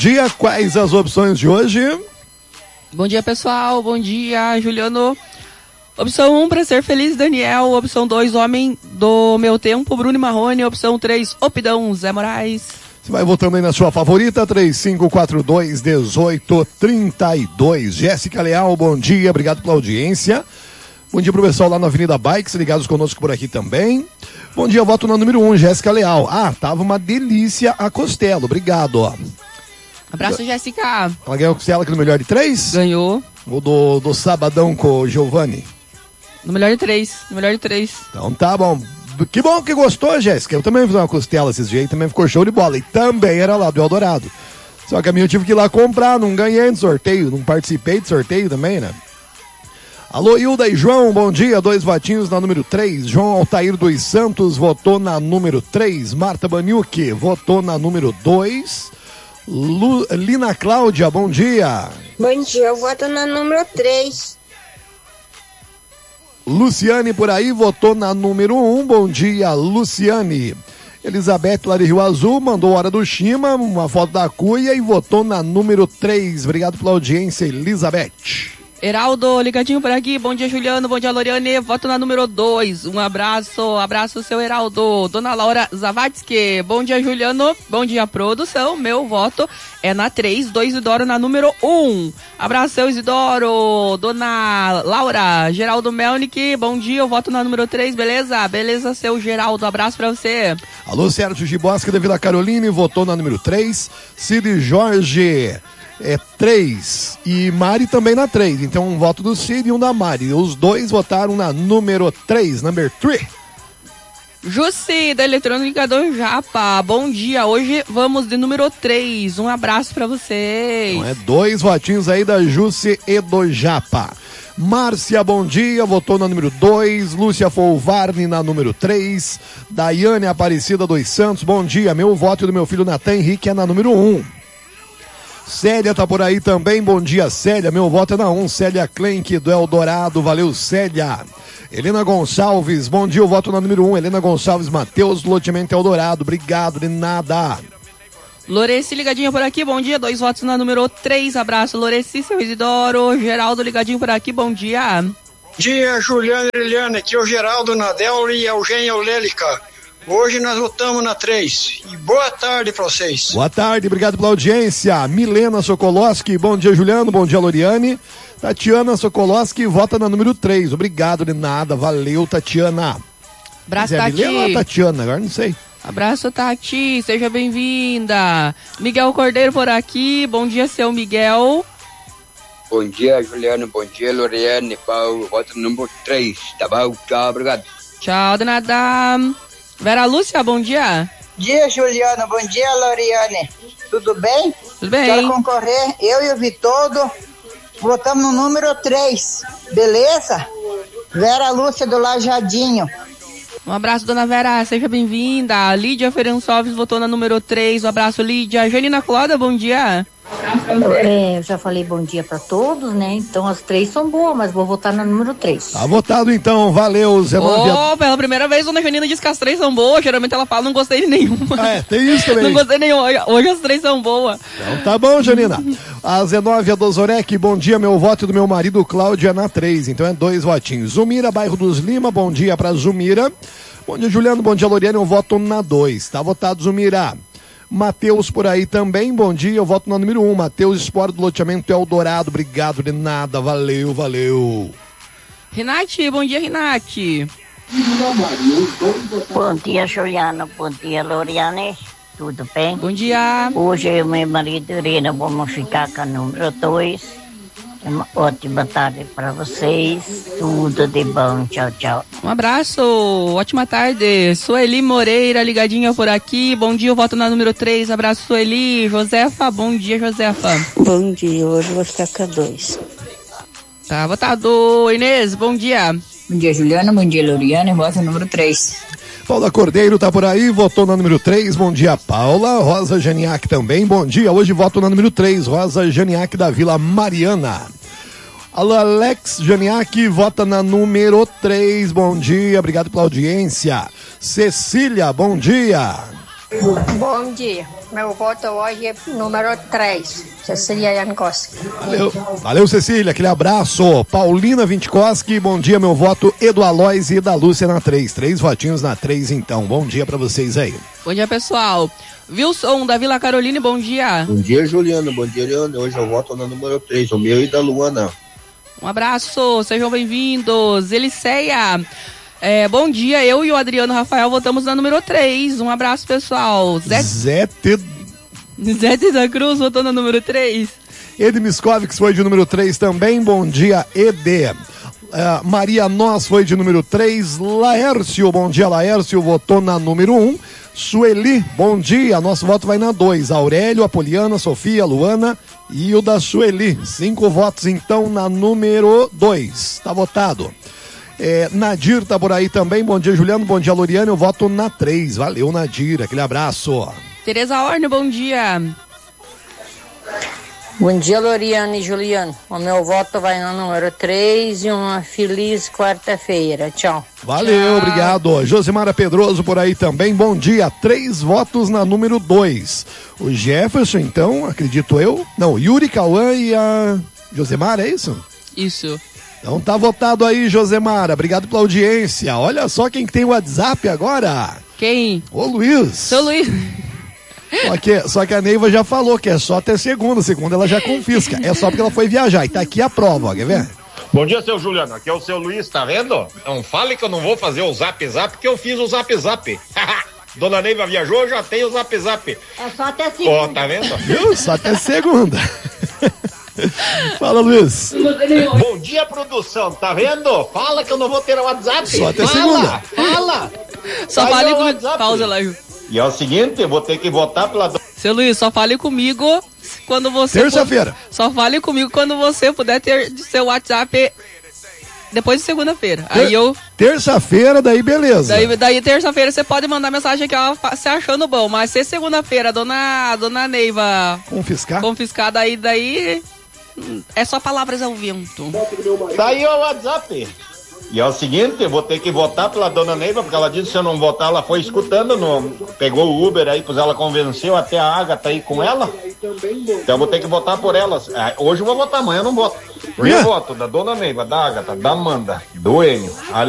Dia, quais as opções de hoje? Bom dia, pessoal. Bom dia, Juliano. Opção 1, pra ser feliz, Daniel. Opção 2, homem do meu tempo, Bruno Marrone. Opção 3, Opidão, Zé Moraes. Você vai votando aí na sua favorita, 3542-1832. Jéssica Leal, bom dia, obrigado pela audiência. Bom dia pro pessoal lá na Avenida Bikes, ligados conosco por aqui também. Bom dia, voto na número 1, Jéssica Leal. Tava uma delícia a costela, obrigado, ó. Abraço, Jéssica. Ela ganhou a costela aqui no melhor de 3? Ganhou. Ou do sabadão com o Giovanni? No melhor de 3, Então tá bom. Que bom que gostou, Jéssica. Eu também fiz uma costela esses dias, também ficou show de bola. E também era lá do Eldorado. Só que a minha eu tive que ir lá comprar, não ganhei de sorteio, não participei de sorteio também, né? Alô, Hilda e João, bom dia. 2 votinhos na número 3. João Altair dos Santos votou na número 3. Marta Baniuque votou na número 2. Lina Cláudia, bom dia. Bom dia, eu voto na número 3. Luciane por aí votou na número 1. Bom dia, Luciane. Elizabeth lá de Rio Azul mandou Hora do Shima, uma foto da cuia e votou na número 3. Obrigado pela audiência, Elizabeth. Heraldo, ligadinho por aqui. Bom dia, Juliano. Bom dia, Loriane. Voto na número 2. Um abraço, seu Heraldo. Dona Laura Zavatsky. Bom dia, Juliano. Bom dia, produção. Meu voto é na 3. Do Isidoro na número 1. Abraço, seu Isidoro. Dona Laura, Geraldo Melnick. Bom dia, eu voto na número 3, beleza? Beleza, seu Geraldo. Abraço pra você. Alô, Sérgio Gibosca da Vila Caroline, votou na número 3. Cid Jorge. 3 e Mari também na 3, então um voto do Cid e um da Mari, os dois votaram na número 3, number 3. Jussi, da Eletrônica do Japa, bom dia, hoje vamos de número 3, um abraço pra vocês. Então 2 votinhos aí da Jussi e do Japa. Márcia, bom dia, votou na número 2, Lúcia Folvarni na número 3, Daiane Aparecida dos Santos, bom dia, meu voto e do meu filho Natan Henrique é na número 1. Célia tá por aí também, bom dia Célia, meu voto é na 1, Célia Klenk do Eldorado, valeu Célia. Helena Gonçalves, bom dia, eu voto na número 1, Helena Gonçalves Matheus do Loteamento Eldorado, obrigado de nada. Loreci ligadinho por aqui, bom dia, 2 votos na número 3, abraço Loreci, seu Isidoro, Geraldo ligadinho por aqui, bom dia. Bom dia, Juliana e Eliane, aqui é o Geraldo Nadel e Eugênia Olélica. Hoje nós votamos na 3. E boa tarde pra vocês. Boa tarde, obrigado pela audiência. Milena Sokolowski, bom dia Juliano, bom dia Loriane. Tatiana Sokolowski vota na número 3. Obrigado de nada, valeu Tatiana. Abraço, Tati. Milena ou Tatiana, agora não sei. Abraço, Tati, seja bem-vinda. Miguel Cordeiro por aqui, bom dia, seu Miguel. Bom dia, Juliano, bom dia, Loriane, Paulo, voto número 3, tá bom? Tchau, obrigado. Tchau, de nada. Vera Lúcia, bom dia. Bom dia, Juliano. Bom dia, Loriane. Tudo bem? Tudo bem. Quero concorrer, eu e o Vitodo votamos no número 3, beleza? Vera Lúcia do Lajadinho. Um abraço, dona Vera, seja bem-vinda. Lídia Ferençoves votou na número 3, um abraço, Lídia. Janina Cloda, bom dia. Eu já falei bom dia pra todos, né? Então as 3 são boas, mas vou votar no número 3. Tá votado então, valeu, Zé Maria. Pela primeira vez, dona Janina diz que as 3 são boas. Geralmente ela fala, não gostei de nenhuma. Tem isso também. Não gostei de nenhuma. Hoje as 3 são boas. Então tá bom, Janina. A Zenóvia Dozorek, bom dia, meu voto do meu marido Cláudia na 3, então 2 votinhos. Zumira, bairro dos Lima, bom dia pra Zumira. Bom dia, Juliano, bom dia, Loriane, eu voto na 2, tá votado, Zumira. Matheus por aí também, bom dia, eu voto na número 1, Matheus Esporo do Loteamento Eldorado, obrigado de nada, valeu, valeu. Renate, bom dia, Renate. Bom dia, Juliano, bom dia, Loriane, tudo bem? Bom dia. Hoje eu e meu marido Irina vamos ficar com a número 2. Uma ótima tarde para vocês, tudo de bom, tchau, tchau. Um abraço, ótima tarde. Sueli Moreira, ligadinha por aqui, bom dia, eu voto na número 3, abraço Sueli. Josefa, bom dia, Josefa. Bom dia, hoje eu vou ficar com a 2. Tá votado. Inês, bom dia. Bom dia, Juliana, bom dia, Loriane, voto número 3. Paula Cordeiro tá por aí, votou na número 3, bom dia Paula. Rosa Janiak também, bom dia, hoje voto na número 3, Rosa Janiak da Vila Mariana. Alô, Alex Janiak, vota na número 3, bom dia, obrigado pela audiência. Cecília, bom dia. Bom dia, Meu voto hoje é número 3. Cecília Jankowski. Valeu, Cecília, aquele abraço. Paulina Vintkoski, bom dia, meu voto Edu Alois e da Lúcia na 3. 3 votinhos na 3, então. Bom dia pra vocês aí. Bom dia, pessoal. Wilson, da Vila Caroline, bom dia. Bom dia, Juliano. Bom dia, Leandro. Hoje eu voto na número 3, o meu e da Luana. Um abraço, sejam bem-vindos. Eliceia, bom dia, eu e o Adriano Rafael votamos na número 3. Um abraço, pessoal. Zete da Cruz votou na número 3. Ed Miscovics foi de número 3 também. Bom dia, Ed. Maria Nós foi de número 3. Laércio, bom dia, Laércio, votou na número 1. Sueli, bom dia, nosso voto vai na 2. Aurélio, Apoliana, Sofia, Luana e o da Sueli. 5 votos então na número 2. Tá votado. Nadir tá por aí também. Bom dia, Juliano. Bom dia, Loriane. Eu voto na 3. Valeu, Nadir. Aquele abraço. Tereza Orne, bom dia. Bom dia, Loriane e Juliano. O meu voto vai no número 3 e uma feliz quarta-feira. Tchau. Valeu, obrigado. Josimara Pedroso por aí também. Bom dia. 3 votos na número 2. O Jefferson, então, acredito eu. Não, Yuri, Cauã e a Josemara, é isso? Isso. Então tá votado aí, Josemara. Obrigado pela audiência. Olha só quem tem o WhatsApp agora. Quem? O Luiz. Seu Luiz. Só que a Neiva já falou que é só até segunda. Segunda ela já confisca. É só porque ela foi viajar. E tá aqui a prova, ó, quer ver? Bom dia, seu Juliano. Aqui é o seu Luiz, tá vendo? Não fale que eu não vou fazer o Zap Zap, porque eu fiz o Zap Zap. Dona Neiva viajou, já tem o Zap Zap. É só até segunda. Ó, tá vendo? Viu? Só até segunda. Fala, Luiz. Bom dia, produção, tá vendo? Fala que eu não vou ter o WhatsApp. Só até segunda. Fala. Só fale comigo. Pausa lá, Ju. E é o seguinte, eu vou ter que votar pela... Seu Luiz, só fale comigo quando você... Terça-feira. Só fale comigo quando você puder ter seu WhatsApp depois de segunda-feira. Aí eu... Terça-feira, daí beleza. Daí terça-feira você pode mandar mensagem aqui, ó, se achando bom. Mas se segunda-feira a dona Neiva... Confiscar, daí... É só palavras ao vento. Tá aí o WhatsApp. E é o seguinte, eu vou ter que votar pela dona Neiva, porque ela disse que se eu não votar, ela foi escutando, pegou o Uber aí, pois ela convenceu até a Agatha aí com ela. Então eu vou ter que votar por elas. Hoje eu vou votar, amanhã eu não voto. Hoje eu voto da dona Neiva, da Agatha, da Amanda, do Enio,